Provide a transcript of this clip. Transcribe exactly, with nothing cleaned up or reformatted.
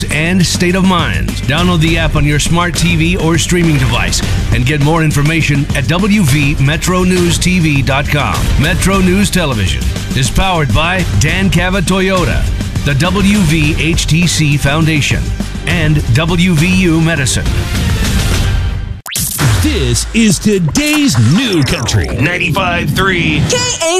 and state of mind. Download the app on your smart T V or streaming device and get more information at w v metro news t v dot com. Metro News Television is powered by Dan Cava Toyota, the W V H T C Foundation, and W V U Medicine. This is today's new country. ninety-five point three K A